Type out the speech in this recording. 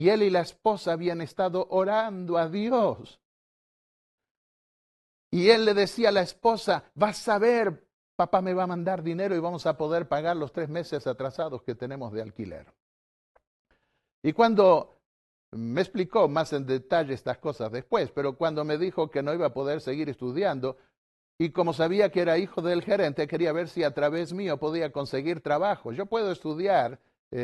Y él y la esposa habían estado orando a Dios. Y él le decía a la esposa, vas a ver, papá me va a mandar dinero y vamos a poder pagar los 3 meses atrasados que tenemos de alquiler. Y cuando me explicó más en detalle estas cosas después, pero cuando me dijo que no iba a poder seguir estudiando, y como sabía que era hijo del gerente, quería ver si a través mío podía conseguir trabajo. Yo puedo estudiar